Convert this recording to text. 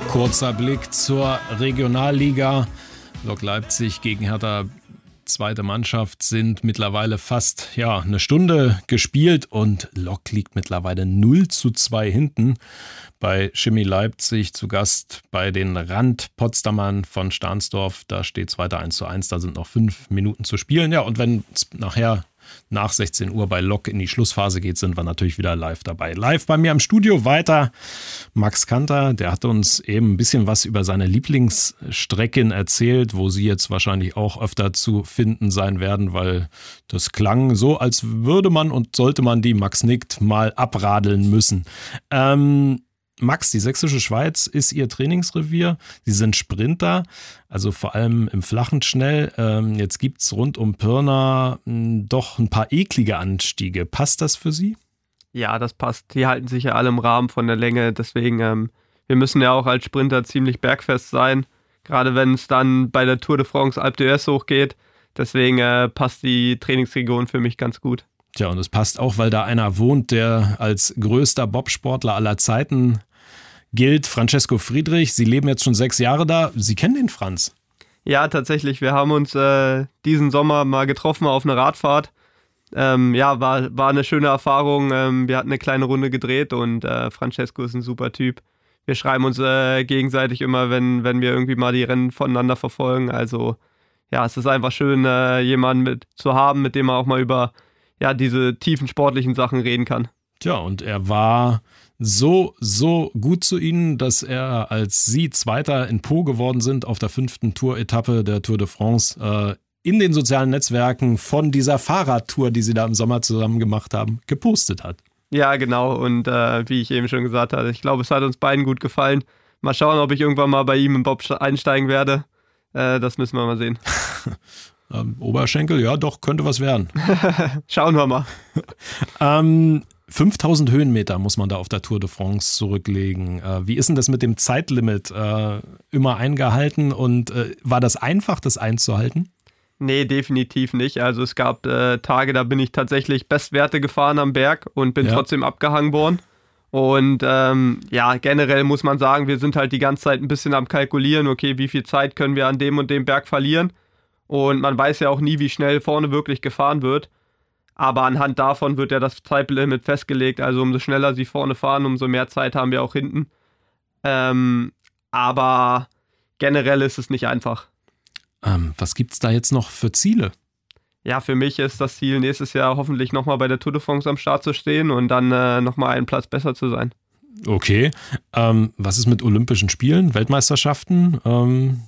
Kurzer Blick zur Regionalliga. Lok Leipzig gegen Hertha, zweite Mannschaft, sind mittlerweile fast eine Stunde gespielt und Lok liegt mittlerweile 0:2 hinten. Bei Chemie Leipzig zu Gast bei den Rand-Potsdamern von Stahnsdorf. Da steht es weiter 1:1, da sind noch 5 Minuten zu spielen. Ja, und wenn es nachher nach 16 Uhr bei Lok in die Schlussphase geht, sind wir natürlich wieder live dabei. Live bei mir im Studio weiter Max Kanter, der hat uns eben ein bisschen was über seine Lieblingsstrecken erzählt, wo sie jetzt wahrscheinlich auch öfter zu finden sein werden, weil das klang so, als würde man und sollte man die, Max nickt, mal abradeln müssen. Max, die Sächsische Schweiz ist Ihr Trainingsrevier. Sie sind Sprinter, also vor allem im Flachen schnell. Jetzt gibt es rund um Pirna doch ein paar eklige Anstiege. Passt das für Sie? Ja, das passt. Die halten sich ja alle im Rahmen von der Länge. Deswegen, wir müssen ja auch als Sprinter ziemlich bergfest sein. Gerade wenn es dann bei der Tour de France Alpe d'Huez hochgeht. Deswegen passt die Trainingsregion für mich ganz gut. Tja, und es passt auch, weil da einer wohnt, der als größter Bobsportler aller Zeiten gilt, Francesco Friedrich. Sie leben jetzt schon 6 Jahre da. Sie kennen den Franz? Ja, tatsächlich. Wir haben uns diesen Sommer mal getroffen auf einer Radfahrt. War eine schöne Erfahrung. Wir hatten eine kleine Runde gedreht und Francesco ist ein super Typ. Wir schreiben uns gegenseitig immer, wenn wir irgendwie mal die Rennen voneinander verfolgen. Also ja, es ist einfach schön, jemanden zu haben, mit dem man auch mal über diese tiefen sportlichen Sachen reden kann. Tja, und er war so gut zu Ihnen, dass er, als Sie Zweiter in Pau geworden sind, auf der 5. Tour-Etappe der Tour de France, in den sozialen Netzwerken von dieser Fahrradtour, die Sie da im Sommer zusammen gemacht haben, gepostet hat. Ja, genau. Und wie ich eben schon gesagt hatte, ich glaube, es hat uns beiden gut gefallen. Mal schauen, ob ich irgendwann mal bei ihm im Bob einsteigen werde. Das müssen wir mal sehen. Oberschenkel, ja doch, könnte was werden. Schauen wir mal. 5000 Höhenmeter muss man da auf der Tour de France zurücklegen. Wie ist denn das mit dem Zeitlimit? Immer eingehalten und war das einfach, das einzuhalten? Nee, definitiv nicht. Also es gab Tage, da bin ich tatsächlich Bestwerte gefahren am Berg und bin trotzdem abgehangen worden. Und generell muss man sagen, wir sind halt die ganze Zeit ein bisschen am Kalkulieren, okay, wie viel Zeit können wir an dem und dem Berg verlieren? Und man weiß ja auch nie, wie schnell vorne wirklich gefahren wird. Aber anhand davon wird ja das Zeitlimit festgelegt. Also umso schneller sie vorne fahren, umso mehr Zeit haben wir auch hinten. Aber generell ist es nicht einfach. Was gibt es da jetzt noch für Ziele? Ja, für mich ist das Ziel, nächstes Jahr hoffentlich nochmal bei der Tour de France am Start zu stehen und dann nochmal einen Platz besser zu sein. Okay. Was ist mit Olympischen Spielen, Weltmeisterschaften?